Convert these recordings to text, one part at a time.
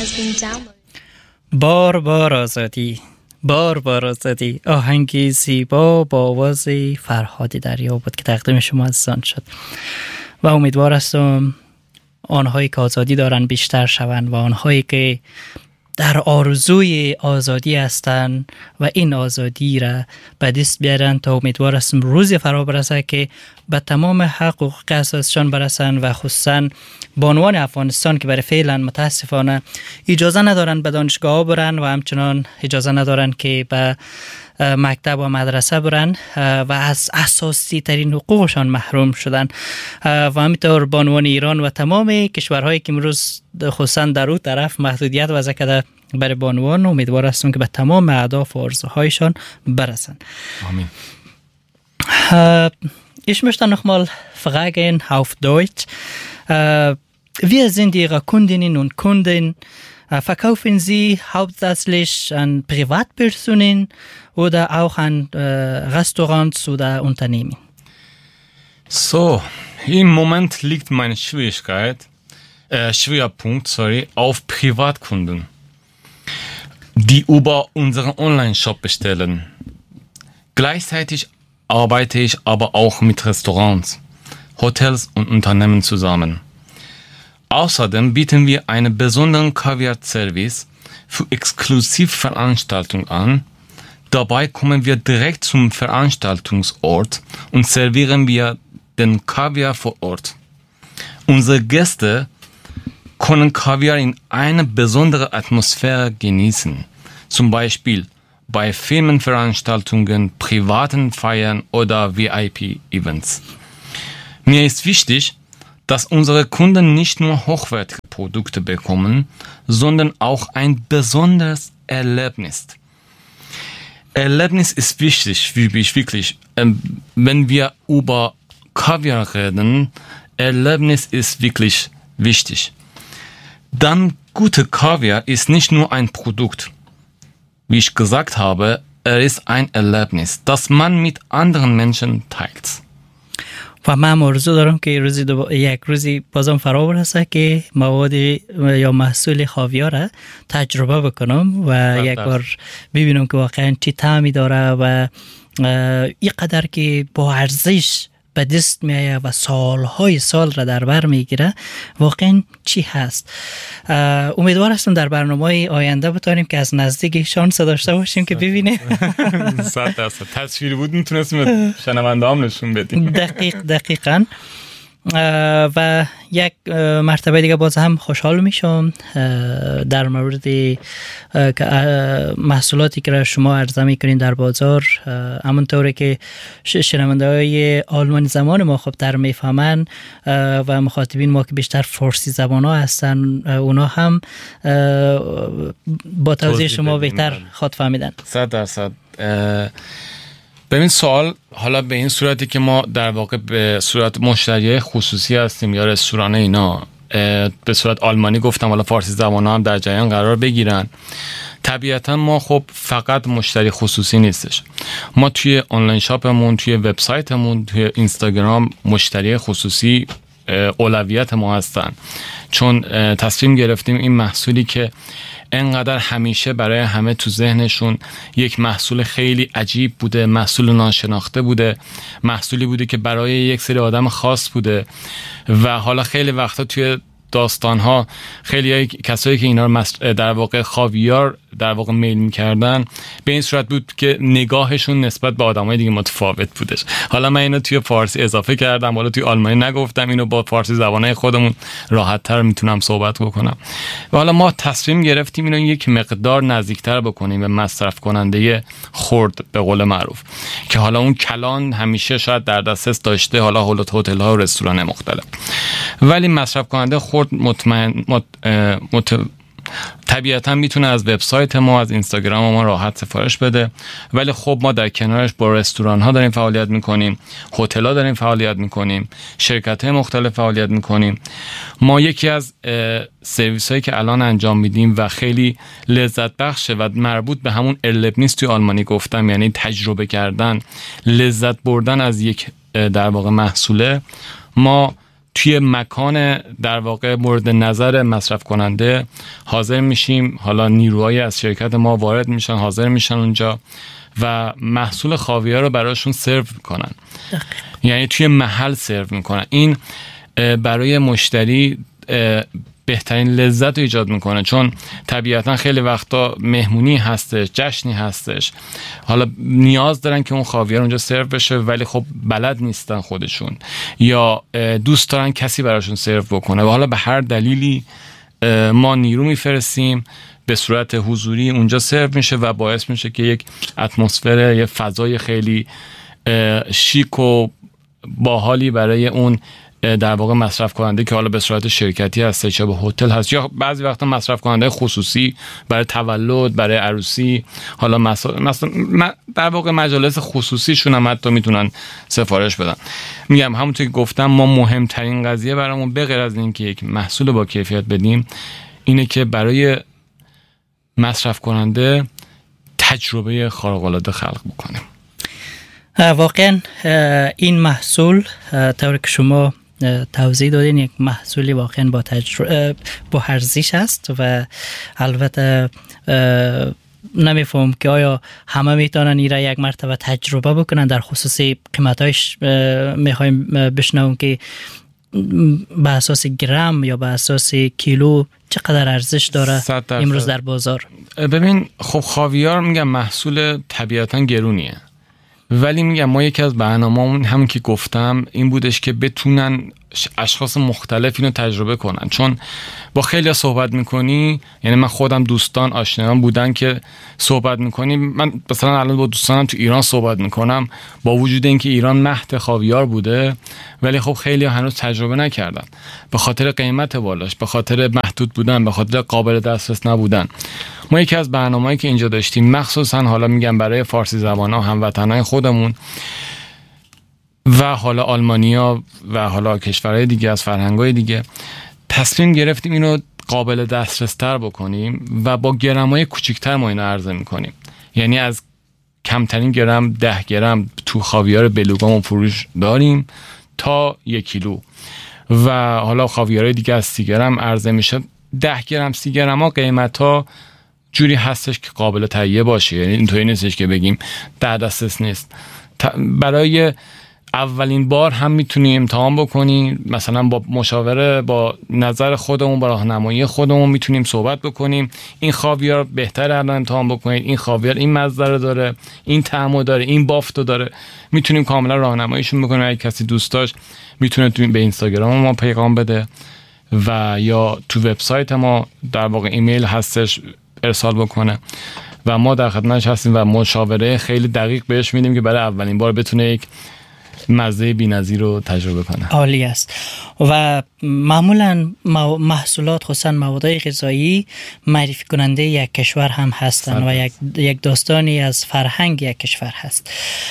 has been downloaded. بار بار آزادی، بار بار آزادی. آهنگی زیبا با آواز فرهاد دریا بود که تقدیم شما عزیزان شد و امیدوار هستم آنهایی که آزادی دارن بیشتر شوند و آنهایی که در آرزوی آزادی هستند و این آزادی را به دست بیارن تا امیدوار هستم روزی فرا برسه که به تمام حقوق اساسیشان برسن و خصوصا بانوان افغانستان که برای فعلا متاسفانه اجازه ندارن به دانشگاه برن و همچنان اجازه ندارن که به مکتب و مدرسه برن و از اساسی ترین حقوقشان محروم شدن و همینطور بانوان ایران و تمام کشورهایی که امروز خصوصا در اون طرف محدودیت وضع کرده برای بانوان، امیدوار هستم که به تمام اهداف و آرزوهایشان برسن. آمین. Ich möchte nochmal fragen auf Deutsch. Wir sind Ihre Kundinnen und Kunden. Verkaufen Sie hauptsächlich an Privatpersonen oder auch an Restaurants oder Unternehmen? So, im Moment liegt mein Schwerpunkt auf Privatkunden, die über unseren Online-Shop bestellen. Gleichzeitig arbeite ich aber auch mit Restaurants, Hotels und Unternehmen zusammen. Außerdem bieten wir einen besonderen Kaviar-Service für Exklusivveranstaltungen an. Dabei kommen wir direkt zum Veranstaltungsort und servieren wir den Kaviar vor Ort. Unsere Gäste können Kaviar in einer besonderen Atmosphäre genießen, zum Beispiel bei Firmenveranstaltungen, privaten Feiern oder VIP-Events. Mir ist wichtig, dass unsere Kunden nicht nur hochwertige Produkte bekommen, sondern auch ein besonderes Erlebnis. Erlebnis ist wichtig, wirklich. Wenn wir über Kaviar reden, Erlebnis ist wirklich wichtig. Dann gute Kaviar ist nicht nur ein Produkt. Wie ich gesagt habe, er ist ein Erlebnis, das man mit anderen Menschen teilt. و من آرزو دارم که یک روزی بازم فرا برسه که مواد یا محصول خاویار را تجربه بکنم و یک بار ببینم که واقعا چی طعمی داره و اینقدر که با ارزش به دست میایه و سالهای سال را در بر میگیره واقعا چی هست. امیدوار هستم در برنامه آینده بتونیم که از نزدیک شانس داشته باشیم که ببینیم. 100% تصویر بود میتونستیم شنونده هم نشون بدیم. دقیقاً. و یک مرتبه دیگه باز هم خوشحال میشم در مورد محصولاتی که شما عرضه میکنین در بازار، همونطوری که شنونده های آلمانی زمان ما خوب در میفهمن و مخاطبین ما که بیشتر فارسی زبان ها هستن اونا هم با توضیح شما بهتر خود فهمیدن. 100%. ببین سوال حالا به این صورتی که ما در واقع به صورت مشتری خصوصی هستیم یا رستوران اینا به صورت آلمانی گفتم، حالا فارسی زبان هم در جریان قرار بگیرن. طبیعتا ما خب فقط مشتری خصوصی نیستش، ما توی آنلاین شاپمون، توی وبسایتمون، توی اینستاگرام مشتری خصوصی اولویت ما هستن، چون تصمیم گرفتیم این محصولی که انقدر همیشه برای همه تو ذهنشون یک محصول خیلی عجیب بوده، محصول ناشناخته بوده، محصولی بوده که برای یک سری آدم خاص بوده و حالا خیلی وقتا توی داستان‌ها خیلی کسایی که اینا رو در واقع خاویار در واقع میل می‌کردن به این صورت بود که نگاهشون نسبت به آدمای دیگه متفاوت بودش. حالا من اینو توی فارسی اضافه کردم، حالا توی آلمانی نگفتم، اینو با فارسی زبانه خودمون راحت‌تر میتونم صحبت بکنم. و حالا ما تصمیم گرفتیم اینو یک مقدار نزدیکتر بکنیم به مصرف کننده خرد به قول معروف، که حالا اون کلان همیشه شاید در دسترس داشته، حالا هتل‌ها و رستوران مختلف، ولی مصرف کننده خرد طبیعتا میتونه از وبسایت ما، از اینستاگرام ما راحت سفارش بده، ولی خب ما در کنارش با رستوران ها داریم فعالیت میکنیم، هتل ها داریم فعالیت میکنیم، شرکت های مختلف فعالیت میکنیم. ما یکی از سرویس هایی که الان انجام میدیم و خیلی لذت بخشه و مربوط به همون erlebnis توی آلمانی گفتم، یعنی تجربه کردن، لذت بردن از یک در واقع محصوله، ما توی مکان در واقع مورد نظر مصرف کننده حاضر میشیم. حالا نیروهای از شرکت ما وارد میشن، حاضر میشن اونجا و محصول خاویار رو براشون سرو میکنن. یعنی توی محل سرو میکنن. این برای مشتری بهترین لذت رو ایجاد میکنه، چون طبیعتا خیلی وقتا مهمونی هستش، جشنی هستش، حالا نیاز دارن که اون خاویار اونجا سرو بشه ولی خب بلد نیستن خودشون، یا دوست دارن کسی براشون سرو بکنه و حالا به هر دلیلی ما نیرو میفرستیم به صورت حضوری اونجا سرو میشه و باعث میشه که یک اتمسفر، یک فضای خیلی شیک و باحالی برای اون در واقع مصرف کننده که حالا به صورت شرکتی هست یا به هتل هست یا بعضی وقتا مصرف کننده خصوصی برای تولد، برای عروسی، حالا مثلا در واقع مجالس خصوصیشون هم حتی میتونن سفارش بدن. میگم همونطور که گفتم ما مهمترین قضیه برامون به غیر از این که یک محصول با کیفیت بدیم اینه که برای مصرف کننده تجربه خارق العاده خلق بکنیم. واقعا این محصول طوری که شما توضیح دادین یک محصولی واقعا با ارزش است و البته نمیفهم که آیا همه میتونن این را یک مرتبه تجربه بکنن، در خصوصی قیمتایش میخوایم بشنویم که به اساس گرم یا به اساس کیلو چقدر ارزش داره امروز در بازار. ببین خب خاویار میگم محصول طبیعتا گرونیه، ولی میگم ما یکی از برنامه‌مون همون که گفتم این بودش که بتونن اشخاص مختلف اینو تجربه کنن، چون با خیلی صحبت میکنی، یعنی من خودم دوستان آشنایان بودن که صحبت میکنی، من مثلا الان با دوستانم تو ایران صحبت میکنم با وجود اینکه ایران مهد خاویار بوده ولی خب خیلی هنوز تجربه نکردن به خاطر قیمت بالاش، به خاطر محدود بودن، به خاطر قابل دسترس نبودن. ما یکی از برنامه‌ای که اینجا داشتیم مخصوصا حالا میگم برای فارسی زبان‌ها هموطنای خودمون و حالا آلمانیا و حالا کشورهای دیگه از فرهنگ‌های دیگه تصمیم گرفتیم اینو قابل دسترس تر بکنیم و با گرم‌های کوچیک‌تر ما اینو عرضه می‌کنیم. یعنی از کمترین گرم 10 گرم تو خاویار بلوگامون فروش داریم تا 1 کیلو و حالا خاویارهای دیگه از 30 گرم عرضه میشه. 10 گرم 30 گرم ها قیمت‌ها جوری هستش که قابل تهیه باشه، یعنی اینطوری نیستش که بگیم در دسترس نیست. برای اولین بار هم میتونی امتحان بکنی، مثلا با مشاوره با نظر خودمون، با راهنمایی خودمون میتونیم صحبت بکنیم این خاویار بهتره الان امتحان بکنید، این خاویار این مزه رو داره، این طعمو داره، این بافتو داره، میتونیم کاملا راهنماییشون بکنیم. اگه کسی دوست داشت میتونه تو به اینستاگرام ما پیغام بده و یا تو وبسایت ما در واقع ایمیل هستش ارسال بکنه و ما در خدمتش هستیم و مشاوره خیلی دقیق بهش میدیم که برای اولین بار بتونه یک مزه بی‌نظیر رو تجربه کنه. عالی است. و معمولا محصولات خصوصا مواد غذایی معرفی کننده یک کشور هم هستند و یک داستانی از فرهنگ یک کشور هست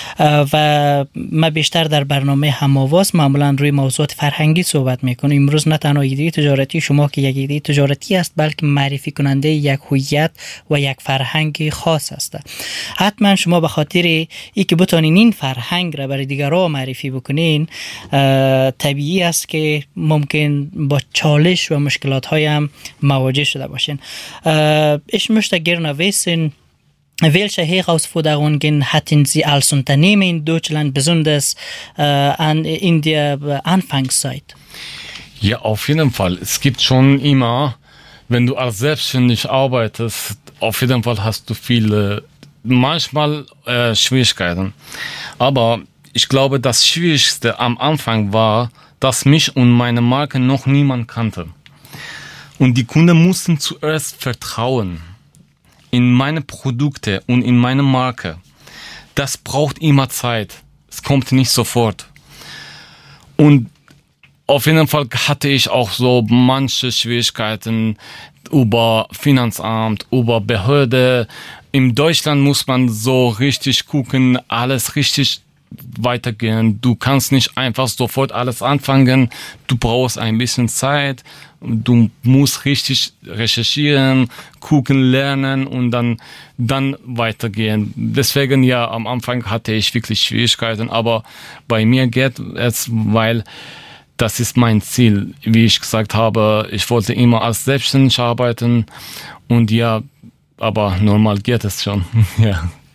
و ما بیشتر در برنامه هم‌آواز معمولا روی موضوعات فرهنگی صحبت میکنیم. امروز نه تنها ایده تجارتی شما که یک ایده تجارتی است بلکه معرفی کننده یک هویت و یک فرهنگ خاص است. حتما شما به خاطر اینکه بتونین این فرهنگ را برای دیگران معرفی بکنین طبیعی است که ممکن با چالش و مشکلات هایم مواجه شده باشین. Ich möchte gerne wissen, welche Herausforderungen hatten Sie als Unternehmen in Deutschland besonders in der Anfangszeit? Ja, auf jeden Fall. Es gibt schon immer, wenn du als selbstständig arbeitest, auf jeden Fall hast du viele, manchmal Schwierigkeiten. Aber ich glaube, das Schwierigste am Anfang war, dass mich und meine Marke noch niemand kannte. Und die Kunden mussten zuerst vertrauen in meine Produkte und in meine Marke. Das braucht immer Zeit. Es kommt nicht sofort. Und auf jeden Fall hatte ich auch so manche Schwierigkeiten über Finanzamt, über Behörde. In Deutschland muss man so richtig gucken, alles richtig weitergehen. Du kannst nicht einfach sofort alles anfangen. Du brauchst ein bisschen Zeit. Du musst richtig recherchieren, gucken, lernen und dann weitergehen. Deswegen ja, am Anfang hatte ich wirklich Schwierigkeiten, aber bei mir geht es, weil das ist mein Ziel, wie ich gesagt habe. Ich wollte immer als Selbstständig arbeiten und ja, aber normal geht es schon. Ja.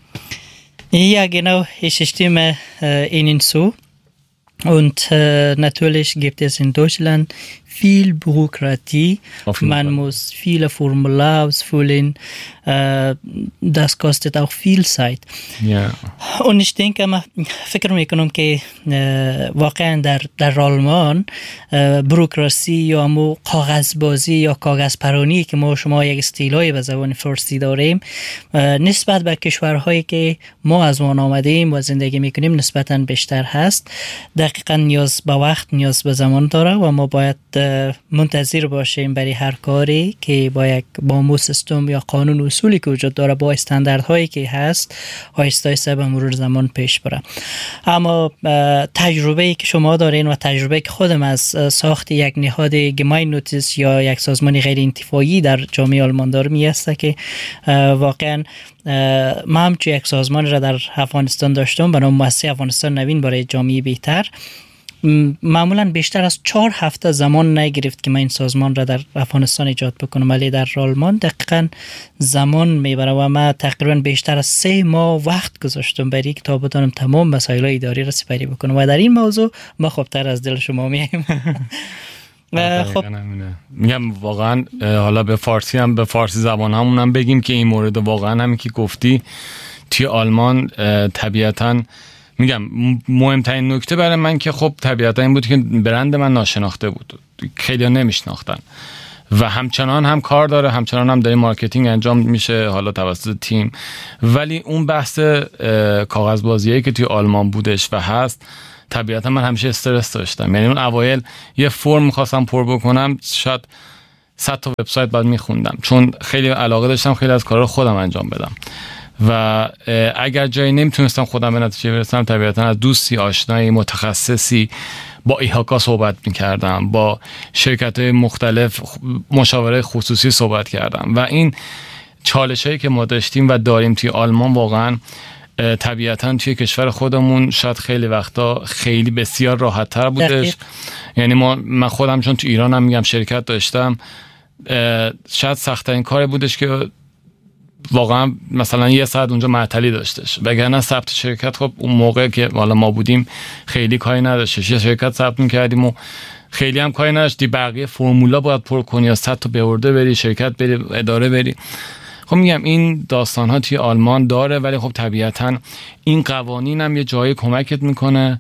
Ja, genau, ich stimme Ihnen zu. Und natürlich gibt es in Deutschland viel Bürokratie. Man muss viele Formulare ausfüllen. Das kostet auch viel Zeit. Yeah. Und ich denke من فکر میکنم که واقعا در آلمان بروکراسی یا مو کاغذبازی یا کاغذ پرانی که ما شما یک استیلای به زبان فارسی داریم نسبت به کشورهایی که ما از آن آمدیم و زندگی میکنیم نسبتا بیشتر هست. دقیقا نیاز به وقت نیاز به زمان داره و ما باید منتظر باشیم برای هر کاری که با مو سیستم یا قانون و اصولی که وجود داره با استانداردهایی که هست آهسته آهسته به مرور زمان پیش بره. اما تجربه‌ای که شما دارین و تجربه‌ای که خودم از ساخت یک نهاد گماینوتس یا یک سازمان غیر انتفاعی در جامعه آلمان دارم میسته که واقعا من همچون یک سازمان را در افغانستان داشتم به نام مؤسسه افغانستان نوین برای جامعه بهتر. معمولا بیشتر از 4 هفته زمان نگرفت که من این سازمان را در افغانستان ایجاد بکنم، ولی در آلمان دقیقاً زمان میبره و من تقریبا بیشتر از 3 ماه وقت گذاشتم برای که تا بتونم تمام مسائل اداری را سپری بکنم و در این موضوع ما خوبتر از دل شما میایم. خب میگم واقعا حالا به فارسی زبان همون هم بگیم که این مورد واقعا همین که گفتی توی آلمان طبیعتاً میگم مهمترین نکته برای من که خب طبیعتا این بود که برند من ناشناخته بود، خیلی ها نمیشناختن و همچنان هم کار داره، همچنان هم داره مارکتینگ انجام میشه حالا توسط تیم، ولی اون بحث کاغذبازیه که توی آلمان بودش و هست طبیعتا من همیشه استرس داشتم. یعنی اون اوایل یه فرم میخواستم پر بکنم شاید 100 تا وبسایت بعد میخوندم چون خیلی علاقه داشتم خیلی از کارا رو خودم انجام بدم و اگر جایی نمیتونستم خودم به نتیجه برسم طبیعتا از دوستی آشنایی متخصصی با ایهاکا صحبت میکردم، با شرکت‌های مختلف مشاوره خصوصی صحبت کردم و این چالشایی که ما داشتیم و داریم توی آلمان واقعا طبیعتا توی کشور خودمون شاید خیلی وقتا خیلی بسیار راحت تر بودش. یعنی من خودم چون تو ایران هم میگم شرکت داشتم شاید سخت‌ترین کاری بودش که واقعا مثلا 1 ساعت اونجا معطلی داشتش، وگرنه ثبت شرکت خب اون موقع که والا ما بودیم خیلی کاری نداشتش، یه شرکت ثبت می‌کردیم و خیلی هم کاری نداشتی، بقیه فرمولا باید پر کنی یا 100 تا بهورده بری شرکت بری اداره بری. خب میگم این داستان ها توی آلمان داره، ولی خب طبیعتا این قوانین هم یه جایی کمکت میکنه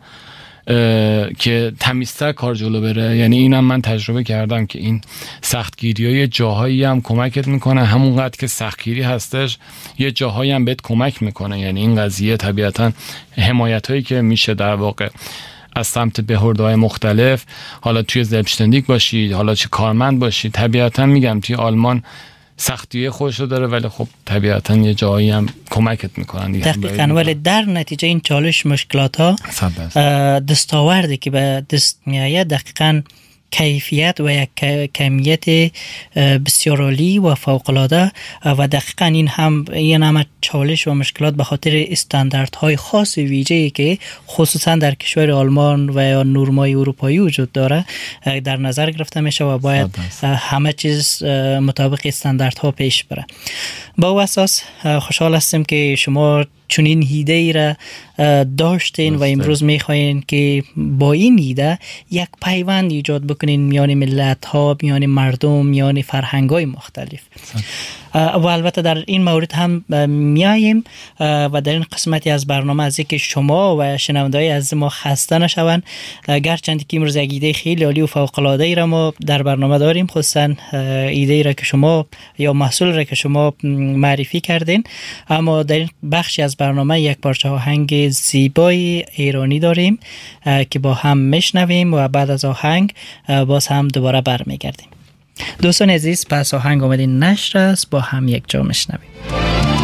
که تمیزتر کار جلو بره. یعنی اینم من تجربه کردم که این سختگیری ها یه جاهایی هم کمکت میکنه، همونقدر که سختگیری هستش یه جاهایی هم بهت کمک میکنه. یعنی این قضیه طبیعتا حمایت هایی که میشه در واقع از سمت بهوردهای مختلف، حالا توی زلبشتندیک باشید حالا چه کارمند باشید، طبیعتا میگم توی آلمان سختیه خودش رو داره ولی خب طبیعتا یه جایی هم کمکت میکنن. دقیقاً، ولی در نتیجه این چالش مشکلات ها دستاوردی که به دست میآید دقیقاً کیفیت و یک کمیت بسیار عالی و فوق‌العاده و دقیقاً این همه چالش و مشکلات به خاطر استانداردهای خاص ویژه‌ای که خصوصا در کشور آلمان و یا نورمای اروپایی وجود داره در نظر گرفته میشه و باید همه چیز مطابق استانداردها پیش بره. با او اساس خوشحال هستیم که شما چنین ایده ای را داشتین و امروز میخواین که با این ایده یک پیوند ایجاد بکنین میان ملت ها، میان مردم، میان فرهنگ های مختلف. و البته در این مورد هم میاییم و در این قسمتی از برنامه از اینکه شما و شنونده‌های از ما خسته نشوند، گرچند که امروز یک ایده خیلی عالی و فوق العاده ای را ما در برنامه داریم، خصوصا ایده ای را که شما یا محصول را که شما معرفی کردین، اما در این بخشی از برنامه یک پارچه آهنگ زیبای ایرانی داریم که با هم میشنویم و بعد از آهنگ باز هم دوباره برمیگردیم. دوستان عزیز، پس آهنگ آمدین نشر است، با هم یک جا میشنویم.